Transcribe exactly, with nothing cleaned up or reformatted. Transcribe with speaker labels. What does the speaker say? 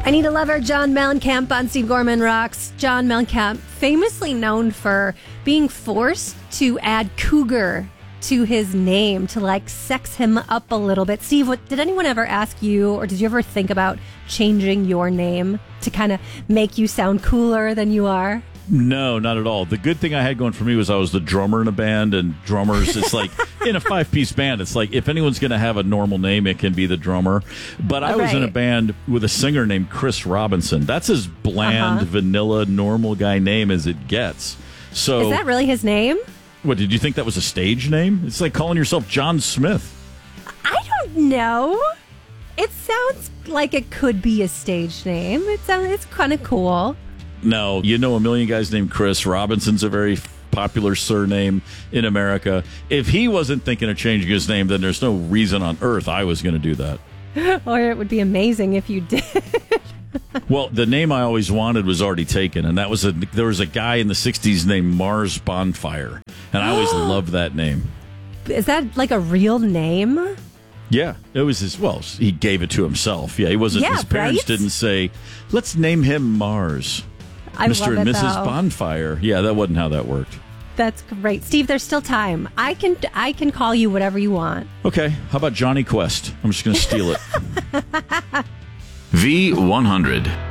Speaker 1: Anita Lover, John Mellencamp on Steve Gorman Rocks. John Mellencamp, famously known for being forced to add cougar to his name to like sex him up a little bit. Steve, what, did anyone ever ask you, or did you ever think about changing your name to kind of make you sound cooler than you are?
Speaker 2: No, not at all. The good thing I had going for me was I was the drummer in a band, and drummers, it's like in a five-piece band, it's like if anyone's going to have a normal name, it can be the drummer. But I was in a band with a singer named Chris Robinson. That's as bland, uh-huh. vanilla, normal guy name as it gets. So,
Speaker 1: is that really his name?
Speaker 2: What, did you think that was a stage name? It's like calling yourself John Smith.
Speaker 1: I don't know. It sounds like it could be a stage name. It sounds, it's kind of cool.
Speaker 2: No, you know a million guys named Chris. Robinson's a very popular surname in America. If he wasn't thinking of changing his name, then there's no reason on earth I was going to do that.
Speaker 1: Or it would be amazing if you did.
Speaker 2: Well, the name I always wanted was already taken, and that was a there was a guy in the sixties named Mars Bonfire, and I always loved that name.
Speaker 1: Is that like a real name?
Speaker 2: Yeah, it was his. Well, he gave it to himself. Yeah, he wasn't.
Speaker 1: Yeah,
Speaker 2: his parents
Speaker 1: right?
Speaker 2: didn't say, "Let's name him Mars."
Speaker 1: I
Speaker 2: Mister
Speaker 1: love
Speaker 2: and
Speaker 1: it,
Speaker 2: Missus
Speaker 1: though.
Speaker 2: Bonfire. Yeah, that wasn't how that worked.
Speaker 1: That's great, Steve. There's still time. I can I can call you whatever you want.
Speaker 2: Okay, how about Johnny Quest? I'm just going to steal it.
Speaker 3: V one hundred.